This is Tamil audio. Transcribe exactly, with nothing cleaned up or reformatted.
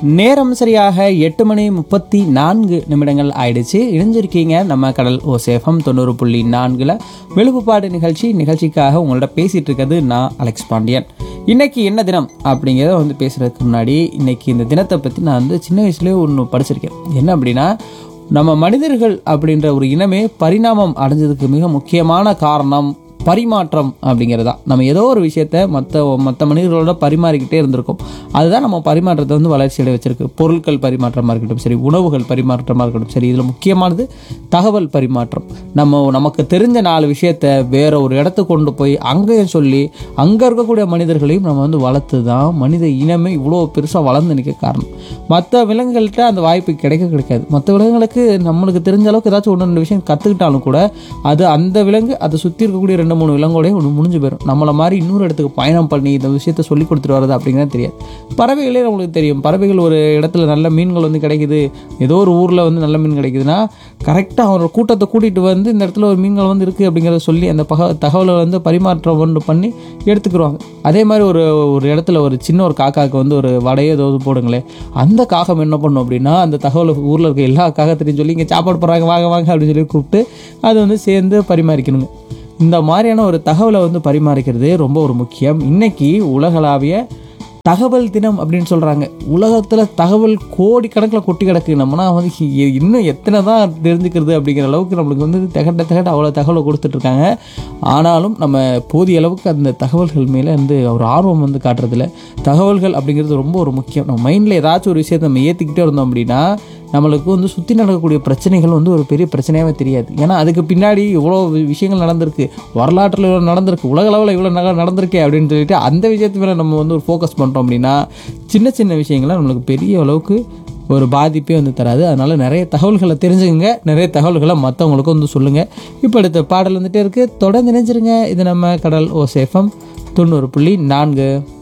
நேரம் சரியாக எட்டு மணி முப்பத்தி நான்கு நிமிடங்கள் ஆயிடுச்சு. இணைஞ்சிருக்கீங்க நம்ம கடல் ஓசேஃபம் தொண்ணூறு புள்ளி நான்குல வெளுப்புப்பாடு நிகழ்ச்சி. நிகழ்ச்சிக்காக உங்கள்ட்ட பேசிட்டு இருக்கிறது நான் அலெக்ஸ் பாண்டியன். இன்னைக்கு என்ன தினம் அப்படிங்கிறத வந்து பேசுறதுக்கு முன்னாடி, இன்னைக்கு இந்த தினத்தை பற்றி நான் வந்து சின்ன வயசுலேயே ஒன்று படிச்சிருக்கேன். என்ன அப்படின்னா, நம்ம மனிதர்கள் அப்படின்ற ஒரு இனமே பரிணாமம் அடைஞ்சதுக்கு மிக முக்கியமான காரணம் பரிமாற்றம் அப்படிங்கிறது தான். நம்ம ஏதோ ஒரு விஷயத்த மற்ற மற்ற மனிதர்களோட பரிமாறிக்கிட்டே இருந்திருக்கோம். அதுதான் நம்ம பரிமாற்றத்தை வந்து வளர்ச்சியடை வச்சிருக்கு. பொருட்கள் பரிமாற்றமாக இருக்கட்டும் சரி, உணவுகள் பரிமாற்றமாக இருக்கட்டும் சரி, இதில் முக்கியமானது தகவல் பரிமாற்றம். நம்ம நமக்கு தெரிஞ்ச நாலு விஷயத்த வேற ஒரு இடத்துக்கு கொண்டு போய் அங்கேயும் சொல்லி அங்கே இருக்கக்கூடிய மனிதர்களையும் நம்ம வந்து வளர்த்து தான் மனித இனமே இவ்வளோ பெருசாக வளர்ந்து நிற்க காரணம். மற்ற விலங்குகள்கிட்ட அந்த வாய்ப்பு கிடைக்க கிடைக்காது. மற்ற விலங்குகளுக்கு நம்மளுக்கு தெரிஞ்ச அளவுக்கு ஏதாச்சும் ஒன்று ரெண்டு விஷயம் கற்றுக்கிட்டாலும் கூட அது அந்த விலங்கு அதை சுற்றி இருக்கக்கூடிய ரெண்டு மூணு விலங்கோடய ஒன்று முடிஞ்சு போயிடும். நம்மளை மாதிரி இன்னொரு இடத்துக்கு பயணம் பண்ணி இந்த விஷயத்தை சொல்லி கொடுத்துட்டு வரது அப்படிங்கிறது தெரியாது. பறவைகளே நம்மளுக்கு தெரியும். பறவைகள் ஒரு இடத்துல நல்ல மீன்கள் வந்து கிடைக்குது, ஏதோ ஒரு ஊரில் வந்து நல்ல மீன் கிடைக்குதுன்னா கரெக்டாக அவரோட கூட்டத்தை கூட்டிகிட்டு வந்து இந்த இடத்துல ஒரு மீன்கள் வந்து இருக்குது அப்படிங்கிறத சொல்லி அந்த பக தகவலை வந்து பரிமாற்றம் ஒன்று பண்ணி எடுத்துக்கிடுவாங்க. அதே மாதிரி ஒரு ஒரு இடத்துல ஒரு சின்ன ஒரு காக்காவுக்கு வந்து ஒரு வடையோ ஏதாவது போடுங்களேன், அந்த காகம் என்ன பண்ணும் அப்படின்னா அந்த தகவலை ஊரில் இருக்க எல்லா காகத்திலையும் சொல்லி இங்கே சாப்பாடு போடுறாங்க வாங்க வாங்க அப்படின்னு சொல்லி கூப்பிட்டு அது வந்து சேர்ந்து பரிமாறிக்கணுங்க. இந்த மாதிரியான ஒரு தகவலை வந்து பரிமாறிக்கிறது ரொம்ப ஒரு முக்கியம். இன்னைக்கு உலகளாவிய தகவல் தினம் அப்படின்னு சொல்கிறாங்க. உலகத்தில் தகவல் கோடி கணக்கில் கொட்டி கிடக்கு. நம்மனா வந்து இன்னும் எத்தனை தான் தெரிஞ்சுக்கிறது அப்படிங்கிற அளவுக்கு நம்மளுக்கு வந்து திகட்ட திகட்ட அவ்வளோ தகவலை கொடுத்துட்ருக்காங்க. ஆனாலும் நம்ம போதிய அளவுக்கு அந்த தகவல்கள் மேலே வந்து ஒரு ஆர்வம் வந்து காட்டுறதில்ல. தகவல்கள் அப்படிங்கிறது ரொம்ப ஒரு முக்கியம். நம்ம மைண்டில் ஏதாச்சும் ஒரு விஷயத்தை நம்ம ஏற்றிக்கிட்டே இருந்தோம் அப்படின்னா நம்மளுக்கு வந்து சுற்றி நடக்கக்கூடிய பிரச்சனைகள் வந்து ஒரு பெரிய பிரச்சனையாகவே தெரியாது. ஏன்னா அதுக்கு பின்னாடி இவ்வளோ விஷயங்கள் நடந்திருக்கு, வரலாற்றில் இவ்வளோ நடந்திருக்கு, உலக அளவில் இவ்வளோ நல்லா நடந்திருக்கே அப்படின்னு சொல்லிட்டு அந்த விஷயத்து மேலே நம்ம வந்து ஒரு ஃபோக்கஸ் பண்ணுறோம் அப்படின்னா சின்ன சின்ன விஷயங்கள்லாம் நம்மளுக்கு பெரிய அளவுக்கு ஒரு பாதிப்பே வந்து தராது. அதனால் நிறைய தகவல்களை தெரிஞ்சுக்கங்க, நிறைய தகவல்களை மற்றவங்களுக்கும் வந்து சொல்லுங்கள். இப்போ அடுத்த பாடல் வந்துகிட்டே இருக்குது, தொடர்ந்து நினைச்சிருங்க. இது நம்ம கடல் ஓசேஃபம் தொண்ணூறு புள்ளி நான்கு.